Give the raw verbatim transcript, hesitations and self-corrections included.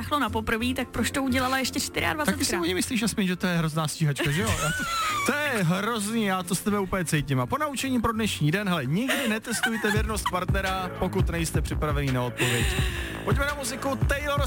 sprchlo na poprvé, tak proč to udělala ještě dvacet čtyři Tak si krát? oni myslíš, Jasmin, že to je hrozná stíhačka, že jo? Já to, to je hrozný, já to s tebe úplně cítím. A po naučení pro dnešní den, hele, nikdy netestujte věrnost partnera, pokud nejste připravený na odpověď. Pojďme na muziku Taylor